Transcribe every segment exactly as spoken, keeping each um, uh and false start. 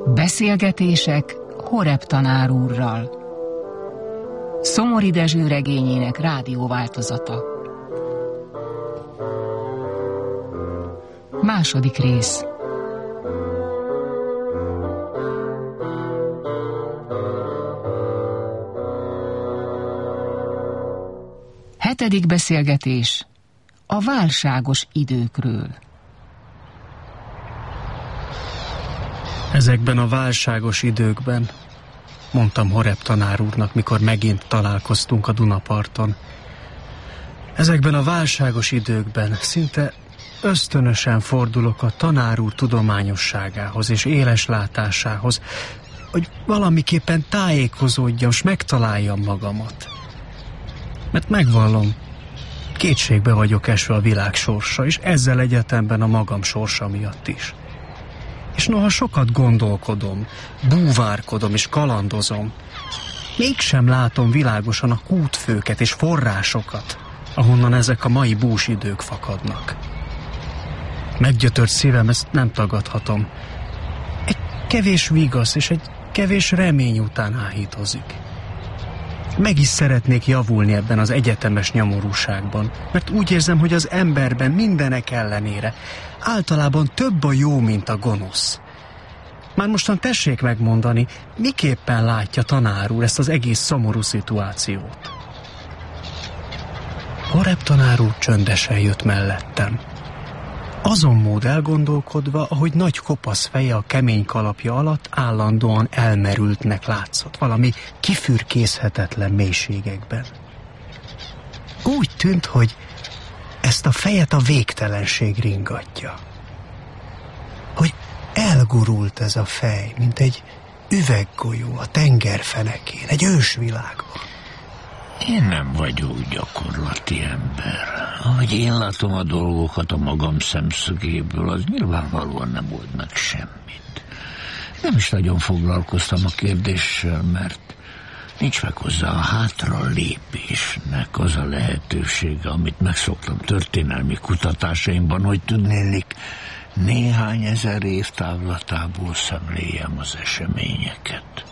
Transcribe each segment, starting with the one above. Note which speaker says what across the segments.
Speaker 1: Beszélgetések Horeb tanár úrral. Szomori Dezső regényének rádióváltozata. Második rész. Hetedik beszélgetés. A válságos időkről.
Speaker 2: Ezekben a válságos időkben, mondtam Horeb tanár úrnak, mikor megint találkoztunk a Dunaparton. Ezekben a válságos időkben szinte ösztönösen fordulok a tanár úr tudományosságához és éles látásához, hogy valamiképpen tájékozódjam, s megtaláljam magamat. Mert megvallom, kétségbe vagyok esve a világ sorsa, és ezzel egyetemben a magam sorsa miatt is. És noha sokat gondolkodom, búvárkodom és kalandozom, mégsem látom világosan a kútfőket és forrásokat, ahonnan ezek a mai búsidők fakadnak. Meggyötört szívem, ezt nem tagadhatom. Egy kevés vigasz és egy kevés remény után áhítozik. Meg is szeretnék javulni ebben az egyetemes nyomorúságban, mert úgy érzem, hogy az emberben mindenek ellenére általában több a jó, mint a gonosz. Már mostan tessék megmondani, miképpen látja tanár úr ezt az egész szomorú szituációt. Horeb tanár úr csöndesen jött mellettem. Azon mód elgondolkodva, ahogy nagy kopasz feje a kemény kalapja alatt állandóan elmerültnek látszott, valami kifürkészhetetlen mélységekben. Úgy tűnt, hogy ezt a fejet a végtelenség ringatja. Hogy elgurult ez a fej, mint egy üveggolyó a tengerfenekén, egy ősvilágban.
Speaker 3: Én nem vagyok gyakorlati ember. Ahogy én látom a dolgokat a magam szemszögéből, az nyilvánvalóan nem old meg semmit. Nem is nagyon foglalkoztam a kérdéssel, mert nincs meg hozzá a hátra lépésnek az a lehetősége, amit megszoktam történelmi kutatásaimban, hogy tudnélik, néhány ezer év távlatából szemléljem az eseményeket.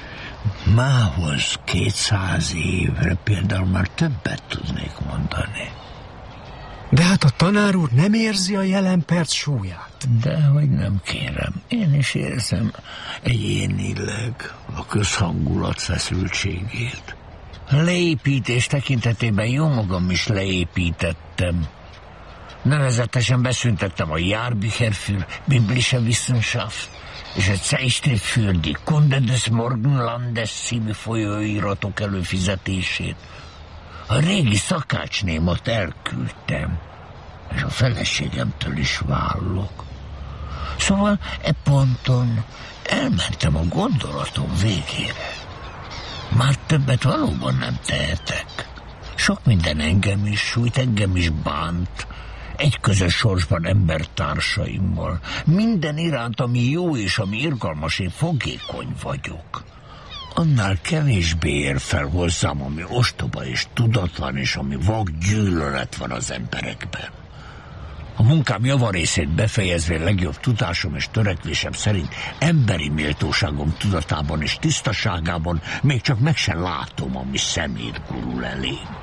Speaker 3: Mához kétszáz évre például már többet tudnék mondani.
Speaker 2: De hát a tanár úr nem érzi a jelen perc súlyát.
Speaker 3: Dehogy nem, kérem. Én is érzem egyénileg a közhangulat feszültségét. A leépítés tekintetében jó magam is leépítettem. Nevezetesen beszüntettem a Jahrbucher für biblische Wissenschaft és a Zeitschrift für die Kunde des Morgenlandes című folyóiratok előfizetését. A régi szakácsnémat elküldtem, és a feleségemtől is vállok. Szóval e ponton elmentem a gondolatom végére. Már többet valóban nem tehetek. Sok minden engem is sújt, engem is bánt, egy közös sorsban embertársaimmal. Minden iránt, ami jó és ami irgalmas, én fogékony vagyok. Annál kevésbé ér fel hozzám, ami ostoba és tudatlan, és ami vak gyűlölet van az emberekben. A munkám javarészét befejezve legjobb tudásom és törekvésem szerint emberi méltóságom tudatában és tisztaságában még csak meg se látom, ami szemét gurul elém.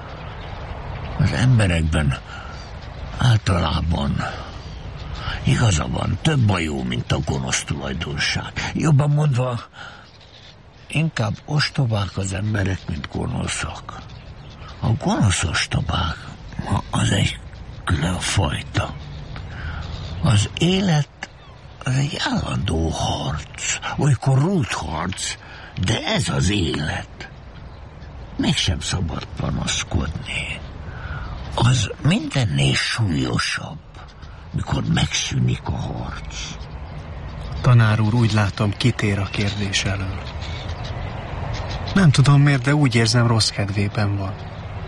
Speaker 3: Az emberekben általában igaza van, több a jó, mint a gonosz tulajdonság. Jobban mondva, inkább ostobák az emberek, mint gonoszak. A gonosz ostobák az egy külön fajta. Az élet az egy állandó harc, olykor rúdharc, de ez az élet. Mégsem szabad panaszkodni. Az mindennél súlyosabb, mikor megszűnik a harc.
Speaker 2: Tanár úr, úgy látom, kitér a kérdés elől. Nem tudom miért, de úgy érzem, rossz kedvében van.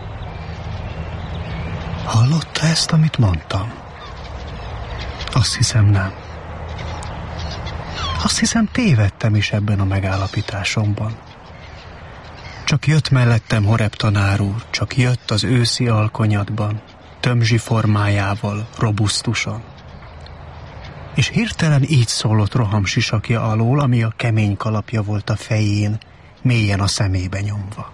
Speaker 2: Hallotta ezt, amit mondtam? Azt hiszem, nem. Azt hiszem, tévedtem is ebben a megállapításomban. Csak jött mellettem Horeb tanár úr, csak jött az őszi alkonyatban, tömzsi formájával, robusztusan. És hirtelen így szólott rohamsisakja alól, ami a kemény kalapja volt a fején, mélyen a szemébe nyomva.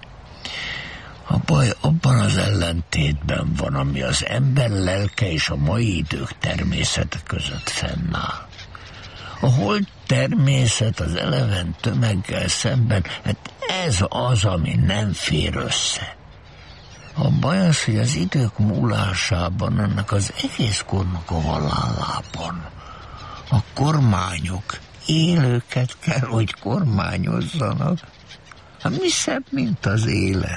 Speaker 3: A baj abban az ellentétben van, ami az ember lelke és a mai idők természete között fennáll. A hold természet az eleven tömeggel szemben, hát ez az, ami nem fér össze. A baj az, hogy az idők múlásában, ennek az egész kornak a halálában a kormányok élőket kell, hogy kormányozzanak. Hát mi szebb, mint az élet.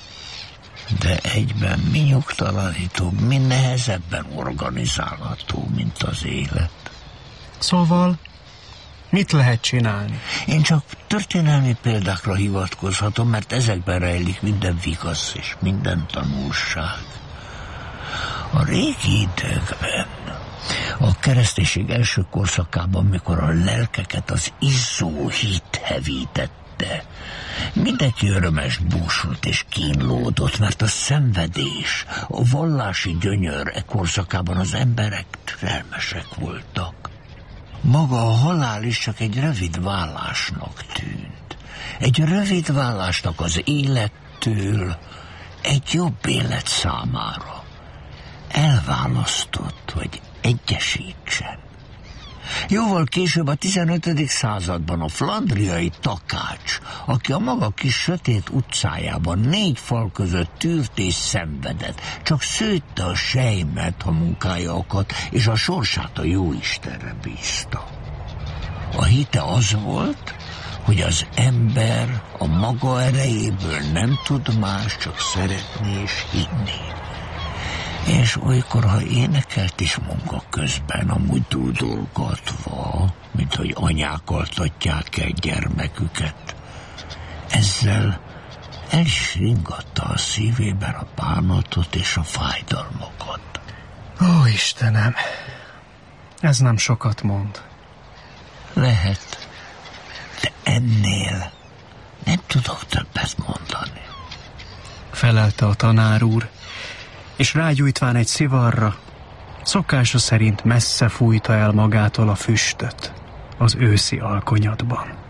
Speaker 3: De egyben mi nyugtalanítóbb, mi nehezebben organizálható, mint az élet.
Speaker 2: Szóval mit lehet csinálni?
Speaker 3: Én csak történelmi példákra hivatkozhatom, mert ezekben rejlik minden vigasz és minden tanulság. A régi időkben, a kereszténység első korszakában, mikor a lelkeket az izzó hit hevítette, mindenki örömes búsult és kínlódott, mert a szenvedés, a vallási gyönyör e korszakában az emberek türelmesek voltak. Maga a halál is csak egy rövid vállásnak tűnt. Egy rövid vállásnak az élettől, egy jobb élet számára. Elválasztott, hogy egyesítsen. Jóval később a tizenötödik században a flandriai takács, aki a maga kis sötét utcájában négy fal között tűrt és szenvedett, csak szőtte a sejmet, ha munkája akadt, és a sorsát a jóistenre bízta. A hite az volt, hogy az ember a maga erejéből nem tud más, csak szeretni és hinni. És olykor, ha énekelt is munka közben, amúgy dúdolgatva, mint hogy anyák altatják el gyermeküket, ezzel el is ringatta a szívében a bánatot és a fájdalmakat.
Speaker 2: Ó, Istenem, ez nem sokat mond.
Speaker 3: Lehet, de ennél nem tudok többet mondani.
Speaker 2: Felelte a tanár úr, és rágyújtván egy szivarra, szokása szerint messze fújta el magától a füstöt az őszi alkonyatban.